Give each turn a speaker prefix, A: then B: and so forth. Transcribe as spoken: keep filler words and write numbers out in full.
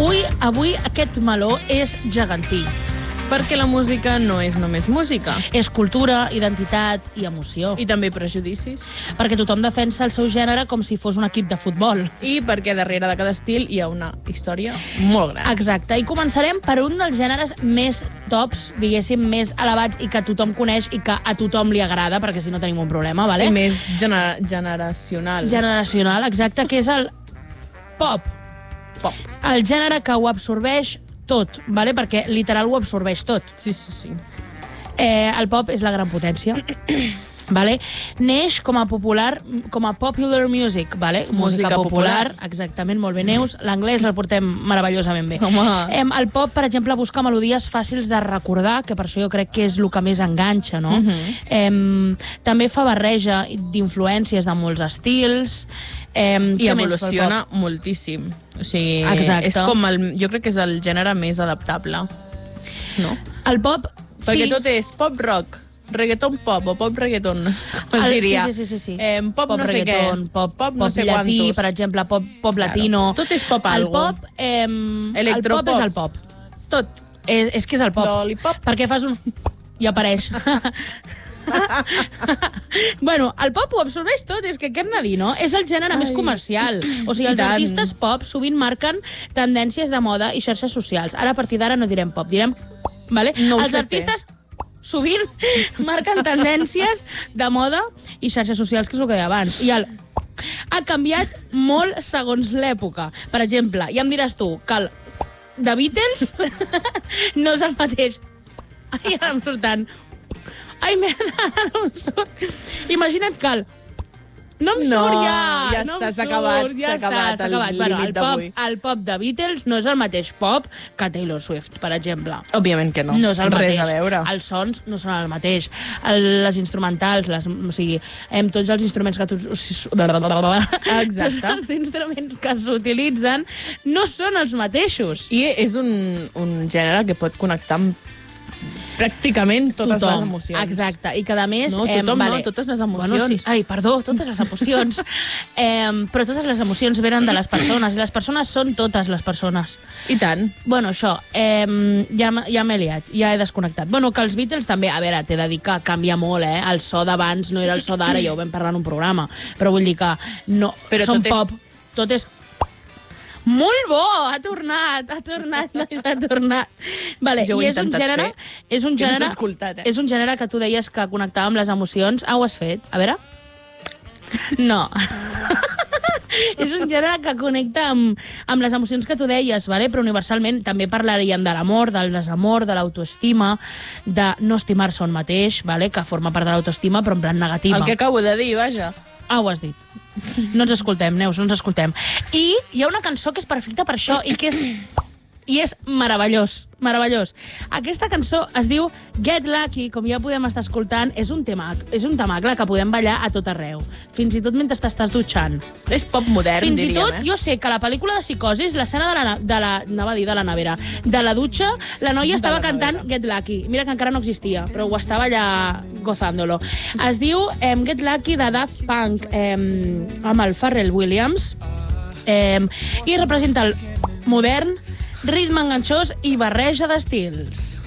A: Avui, avui aquest meló és gegantí.
B: Perquè la música no és només música.
A: És cultura, identitat i emoció.
B: I també prejudicis.
A: Perquè tothom defensa el seu gènere com si fos un equip de futbol.
B: I perquè darrere de cada estil hi ha una història molt gran.
A: Exacte. I començarem per un dels gèneres més tops, diguéssim, més elevats i que tothom coneix i que a tothom li agrada, perquè si no tenim un problema, vale?
B: I més gener generacional.
A: Generacional, exacte, que és el pop.
B: Pop.
A: El gènere que ho absorbeix tot, vale? Perquè literal ho absorbeix tot.
B: Sí, sí, sí.
A: Eh, el pop és la gran potència. Vale? Neix com a popular, com a popular music, vale?
B: Música,
A: Música popular,
B: popular.
A: Exactament, molt bé, Neus. L'anglès el portem meravellosament bé.
B: Home.
A: Eh, el pop, per exemple, busca melodies fàcils de recordar, que per això jo crec que és el que més enganxa, no?
B: Uh -huh.
A: eh, també fa barreja d'influències de molts estils. Eh,
B: I evoluciona moltíssim. O sigui,
A: Exacte.
B: és com el, jo crec que és el gènere més adaptable. No?
A: El pop,
B: Perquè
A: sí.
B: tot és pop rock, reggaeton pop o pop reggaeton, es
A: El-
B: diria.
A: Sí, sí, sí. sí.
B: Eh, pop,
A: pop
B: no sé
A: reggaeton,
B: què.
A: Pop,
B: pop no
A: pop
B: sé
A: llatí,
B: quantos.
A: per exemple, pop, pop latino.
B: Tot és pop
A: El
B: algo.
A: pop, eh, el
B: Electropop.
A: pop és el pop.
B: Tot.
A: És, és que és el pop.
B: Lollipop.
A: Perquè fas un... i apareix. Bueno, el pop ho absorbeix tot, és que què hem de dir, no? És el gènere
B: Ai.
A: més comercial. O sigui, els
B: I tant.
A: artistes pop sovint marquen tendències de moda i xarxes socials. Ara, a partir d'ara, no direm pop, direm... Vale?
B: No ho
A: els
B: sé
A: artistes sovint marquen tendències de moda i xarxes socials, que és el que deia abans. I el ha canviat molt segons l'època. Per exemple, ja em diràs tu que el The Beatles no és el mateix. Ai, ara em surt tant. Ai, merda, ara no em surt. Imagina't que el... No em
B: No,
A: surt ja.
B: ja
A: no
B: està,
A: em
B: s'ha
A: surt,
B: acabat,
A: ja
B: s'ha
A: està,
B: acabat
A: s'ha
B: el
A: acabat. Bueno,
B: límit
A: el pop,
B: d'avui.
A: el pop de Beatles no és el mateix pop que Taylor Swift, per exemple.
B: Òbviament que no.
A: No és el
B: Res
A: mateix.
B: a veure.
A: Els sons no són el mateix. El, les instrumentals, les, o sigui, hem tots els instruments que... Tu,
B: Exacte.
A: Tots els instruments que s'utilitzen no són els mateixos.
B: I és un, un gènere que pot connectar amb pràcticament totes
A: Tothom.
B: les emocions.
A: Exacte. I que, a més...
B: No, tothom no, totes les emocions.
A: Bueno, sí. Ai, perdó, totes les emocions. eh, però totes les emocions venen de les persones, i les persones són totes les persones.
B: I tant.
A: Bueno, això, eh, ja, m- ja m'he liat, ja he desconnectat. Bueno, que els Beatles també, a veure, t'he de dir que canvia molt, eh? El so d'abans no era el so d'ara, ja ho vam parlar en un programa. Però vull dir que no,
B: Però
A: són
B: tot és-
A: pop, tot és... Molt bo! Ha tornat, ha tornat, nois, ha tornat. Vale,
B: Jo ho
A: i
B: he
A: és un
B: intentat
A: gènere,
B: fer.
A: és un
B: Jo no
A: gènere,
B: s'ha escoltat, eh?
A: és un gènere que tu deies que connectava amb les emocions. Ah, ho has fet? A veure. No. És un gènere que connecta amb, amb les emocions que tu deies, vale? Però universalment també parlaríem de l'amor, del desamor, de l'autoestima, de no estimar-se un mateix, vale? Que forma part de l'autoestima, però en plan negativa.
B: El que acabo de dir, vaja.
A: Ah, ho has dit. No ens escoltem, Neus, no ens escoltem. I hi ha una cançó que és perfecta per això i que és... I és meravellós, meravellós. Aquesta cançó es diu Get Lucky, com ja podem estar escoltant, és un temac, és un temacle que podem ballar a tot arreu. Fins i tot mentre t'estàs dutxant.
B: És pop modern,
A: Fins i
B: diríem,
A: tot,
B: eh?
A: jo sé que a la pel·lícula de Psicosis, l'escena de la, de la... Anava a dir de la nevera. De la dutxa, la noia
B: De
A: estava
B: la
A: cantant
B: nevera.
A: Get Lucky. Mira que encara no existia, però ho estava allà gozándolo. Es diu eh, Get Lucky de Daft Punk eh, amb el Pharrell Williams eh, i representa el modern, ritme enganxós i barreja d'estils.